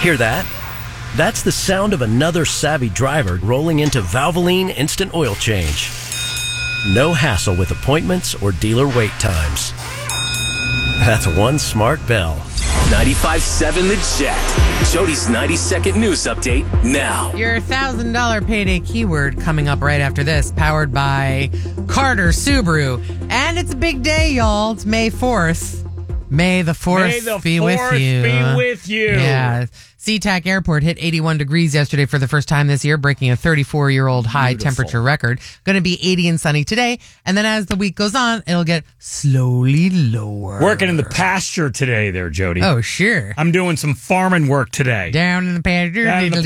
Hear that? That's the sound of another savvy driver rolling into Valvoline Instant Oil Change. No hassle with appointments or dealer wait times. That's one smart bell. 95.7 The Jet. Jody's 90-second news update now. Your $1,000 payday keyword coming up right after this, powered by Carter Subaru. And it's a big day, y'all. It's May 4th. May the 4th be with you. Be with you. Yeah. SeaTac Airport hit 81 degrees yesterday for the first time this year, breaking a 34-year-old high temperature record. Going to be 80 and sunny today. And then as the week goes on, it'll get slowly lower. Working in the pasture today there, Jody. Oh, sure. I'm doing some farming work today. Down in the pasture. Down in the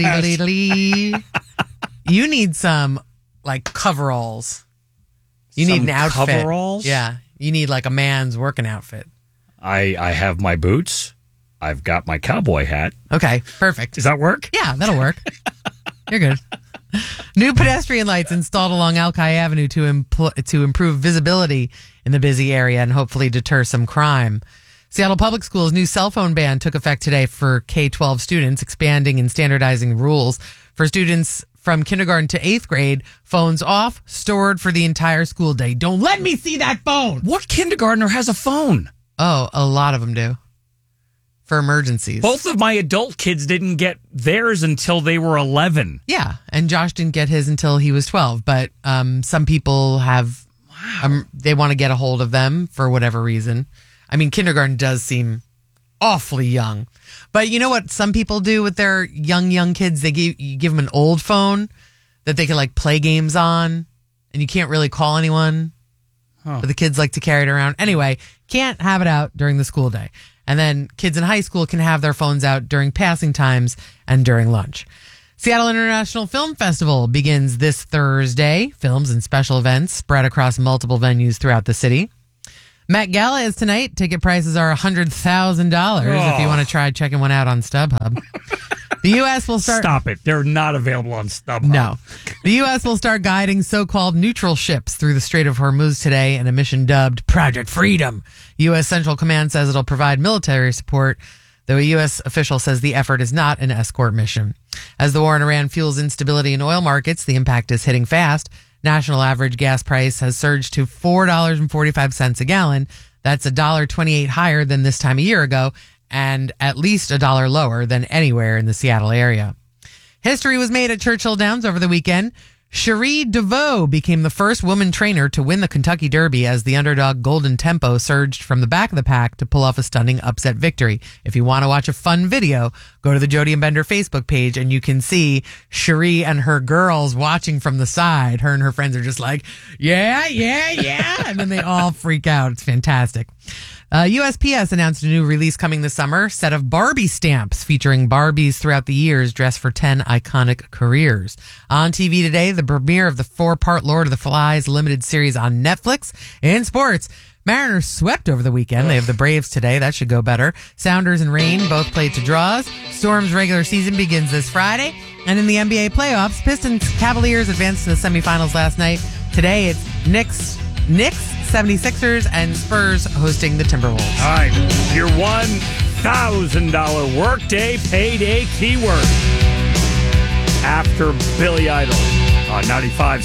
pasture. You need some, like, coveralls. You need an outfit. Coveralls? Yeah. You need, like, a man's working outfit. I have my boots. I've got my cowboy hat. Okay, perfect. Does that work? Yeah, that'll work. You're good. New pedestrian lights installed along Alki Avenue to improve visibility in the busy area and hopefully deter some crime. Seattle Public Schools' new cell phone ban took effect today for K-12 students, expanding and standardizing rules. For students from kindergarten to 8th grade, phones off, stored for the entire school day. Don't let me see that phone! What kindergartner has a phone? Oh, a lot of them do. For emergencies. Both of my adult kids didn't get theirs until they were 11. Yeah, and Josh didn't get his until he was 12. But some people have, they want to get a hold of them for whatever reason. I mean, kindergarten does seem awfully young. But you know what some people do with their young kids? You give them an old phone that they can like play games on, and you can't really call anyone. But the kids like to carry it around. Anyway, can't have it out during the school day. And then kids in high school can have their phones out during passing times and during lunch. Seattle International Film Festival begins this Thursday. Films and special events spread across multiple venues throughout the city. Met Gala is tonight. Ticket prices are $100,000 if you want to try checking one out on StubHub. The U.S. will start... Stop it. They're not available on StubHub. No. The U.S. will start guiding so-called neutral ships through the Strait of Hormuz today in a mission dubbed Project Freedom. U.S. Central Command says it'll provide military support, though a U.S. official says the effort is not an escort mission. As the war in Iran fuels instability in oil markets, the impact is hitting fast. National average gas price has surged to $4.45 a gallon. That's $1.28 higher than this time a year ago, and at least $1 lower than anywhere in the Seattle area. History was made at Churchill Downs over the weekend. Cherie DeVoe became the first woman trainer to win the Kentucky Derby as the underdog Golden Tempo surged from the back of the pack to pull off a stunning upset victory. If you want to watch a fun video, go to the Jody and Bender Facebook page and you can see Cherie and her girls watching from the side. Her and her friends are just like, yeah. And then they all freak out. It's fantastic. USPS announced a new release coming this summer, set of Barbie stamps featuring Barbies throughout the years dressed for 10 iconic careers. On TV today, the premiere of the 4-part Lord of the Flies limited series on Netflix. In sports, Mariners swept over the weekend. They have the Braves today. That should go better. Sounders and Reign both played to draws. Storm's regular season begins this Friday. And in the NBA playoffs, Pistons Cavaliers advanced to the semifinals last night. Today, it's Knicks, 76ers, and Spurs hosting the Timberwolves. All right, your $1,000 workday payday keyword after Billy Idol on 95.7